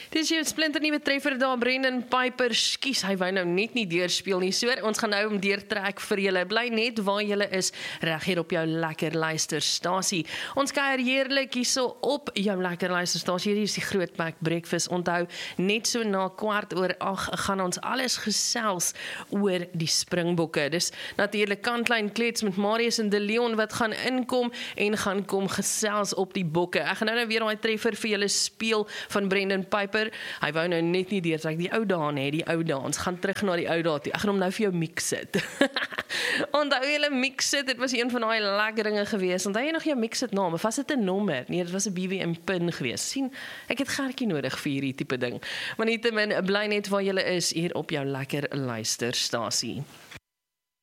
Dis jou splinternuwe treffer daar, Brendan Piper, skies, hy wou nou net nie deurspeel nie, so ons gaan nou om deurtrek vir julle, bly net waar julle is, reg hier op jou lekker luisterstasie. Ons kuier heerlik hierso op jou lekker luisterstasie, hier is die Groot Mac Breakfast, onthou, net so na 7:15 gaan ons alles gesels oor die Springbokke. Dis natuurlik kantlyn klets met Marius en De Leon wat gaan inkom en gaan kom gesels op die bokke. Ek gaan nou weer daai treffer vir julle speel van Brendan Piper. Hy wou nou net nie deurtrek die ou dae nie, die ou dae. Ons gaan terug na die ou dae toe. Ek gaan hom nou vir jou mix it. Onthou julle mix it, dit was een van daai lekker dinge gewees. Onthou jy nog jou mix it naam? Of was dit 'n nommer? Nee, dit was 'n BWM pin gewees. Sien, ek het gertjie nodig vir hierdie tipe ding. Maar nietemin, bly net waar julle is hier op jou lekker luisterstasie.